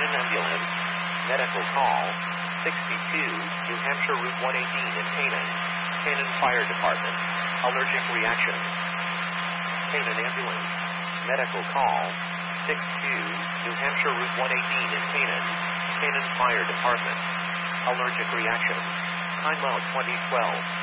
Canaan Ambulance, medical call, 62, New Hampshire Route 118 in Canaan. Canaan Fire Department, allergic reactions. Canaan Ambulance, medical call, 62, New Hampshire Route 118 in Canaan. Canaan Fire Department, allergic reactions. Time out 2012.